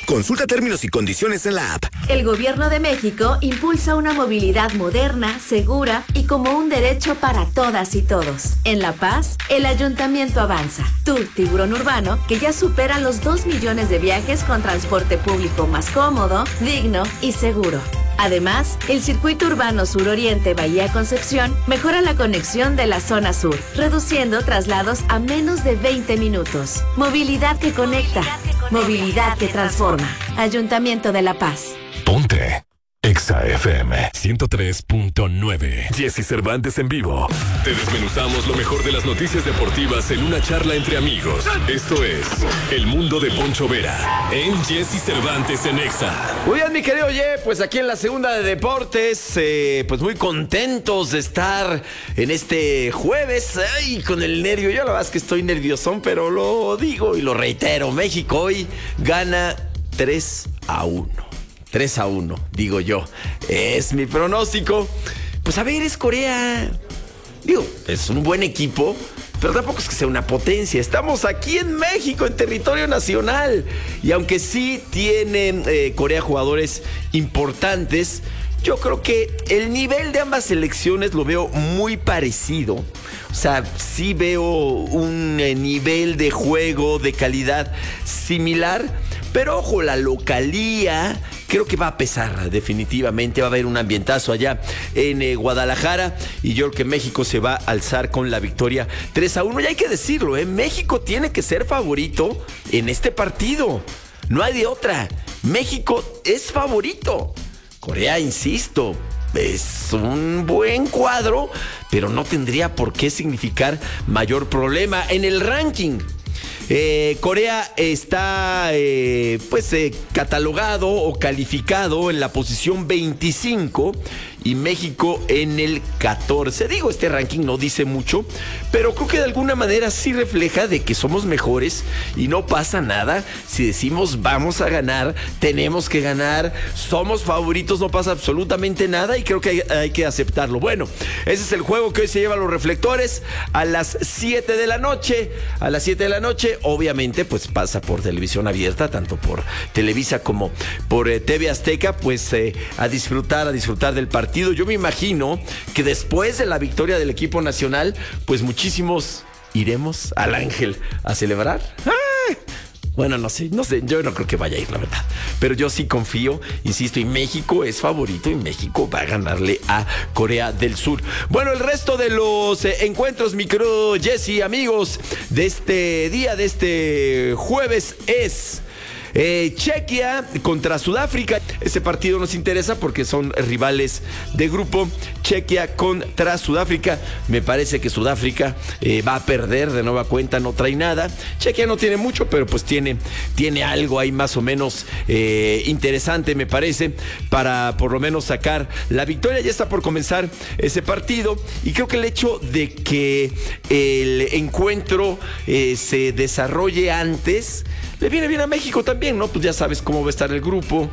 Consulta términos y condiciones en la app. El Gobierno de México impulsa una movilidad moderna, segura y como un derecho para todas y todos. En La Paz, el Ayuntamiento avanza. Tu tiburón urbano, que ya supera los 2 millones de viajes con transporte público más cómodo, digno y seguro. Además, el circuito urbano Sur-Oriente Bahía Concepción mejora la conexión de la zona sur, reduciendo traslados a menos de 20 minutos. Movilidad que conecta. Movilidad que transforma. Ayuntamiento de La Paz. Ponte Exa FM 103.9. Jesse Cervantes en vivo. Te desmenuzamos lo mejor de las noticias deportivas en una charla entre amigos. Esto es El Mundo de Poncho Vera en Jesse Cervantes en Exa. Muy bien, mi querido Ye, pues aquí en la segunda de deportes, pues muy contentos de estar en este jueves. Ay, con el nervio. Yo la verdad es que estoy nerviosón, pero lo digo y lo reitero. México hoy gana 3-1. 3-1, digo yo. Es mi pronóstico. Pues a ver, es Corea. Digo, es un buen equipo, pero tampoco es que sea una potencia. Estamos aquí en México, en territorio nacional. Y aunque sí tienen Corea jugadores importantes, yo creo que el nivel de ambas selecciones lo veo muy parecido. O sea, sí veo un nivel de juego, de calidad similar. Pero ojo, la localía creo que va a pesar definitivamente. Va a haber un ambientazo allá en Guadalajara. Y yo creo que México se va a alzar con la victoria 3-1. Y hay que decirlo, México tiene que ser favorito en este partido. No hay de otra. México es favorito. Corea, insisto, es un buen cuadro, pero no tendría por qué significar mayor problema en el ranking. Corea está catalogado o calificado en la posición 25 y México en el 14. Digo, este ranking no dice mucho, pero creo que de alguna manera sí refleja de que somos mejores y no pasa nada. Si decimos vamos a ganar, tenemos que ganar, somos favoritos, no pasa absolutamente nada y creo que hay que aceptarlo. Bueno, ese es el juego que hoy se lleva a los reflectores a las 7 de la noche. A las 7 de la noche, obviamente, pues pasa por televisión abierta, tanto por Televisa como por TV Azteca, pues a disfrutar del partido. Yo me imagino que después de la victoria del equipo nacional, pues muchísimos iremos al Ángel a celebrar. ¡Ah! Bueno, no sé, yo no creo que vaya a ir, la verdad. Pero yo sí confío, insisto, y México es favorito y México va a ganarle a Corea del Sur. Bueno, el resto de los encuentros, micro Jesse, amigos, de este día, de este jueves es Chequia contra Sudáfrica. Ese partido nos interesa porque son rivales de grupo. Chequia contra Sudáfrica. Me parece que Sudáfrica va a perder de nueva cuenta, no trae nada. Chequia no tiene mucho, pero pues tiene algo ahí más o menos interesante, me parece, para por lo menos sacar la victoria. Ya está por comenzar ese partido y creo que el hecho de que el encuentro se desarrolle antes le viene bien a México también, ¿no? Pues ya sabes cómo va a estar el grupo,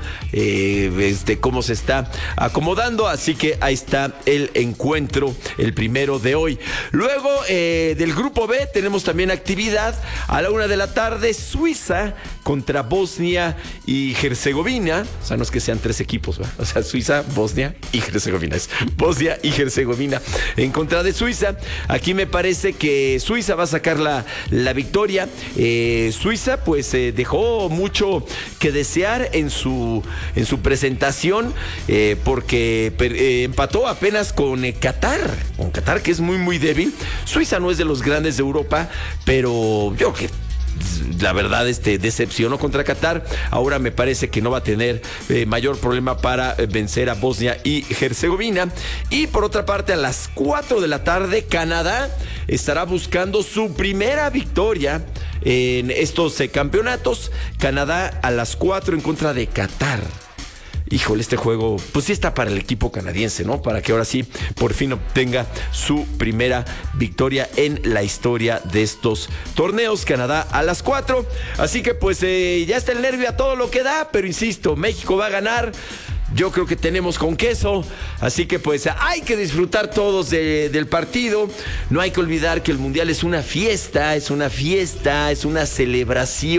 cómo se está acomodando, así que ahí está el encuentro, el primero de hoy. Luego del grupo B tenemos también actividad a la 1 de la tarde, Suiza contra Bosnia y Herzegovina. O sea, no es que sean 3 equipos, ¿verdad? O sea, Suiza, Bosnia y Herzegovina. Es Bosnia y Herzegovina en contra de Suiza. Aquí me parece que Suiza va a sacar la victoria. Suiza, pues, dejó mucho que desear en su presentación, porque empató apenas con Qatar, que es muy, muy débil. Suiza no es de los grandes de Europa, pero yo que la verdad decepcionó contra Qatar. Ahora me parece que no va a tener mayor problema para vencer a Bosnia y Herzegovina. Y por otra parte, a las 4 de la tarde, Canadá estará buscando su primera victoria en estos campeonatos. Canadá a las 4 en contra de Qatar. Híjole, este juego pues sí está para el equipo canadiense, ¿no? Para que ahora sí por fin obtenga su primera victoria en la historia de estos torneos. Canadá a las 4. Así que pues ya está el nervio a todo lo que da, pero insisto, México va a ganar. Yo creo que tenemos con queso, así que pues hay que disfrutar todos del partido. No hay que olvidar que el Mundial es una fiesta, es una celebración.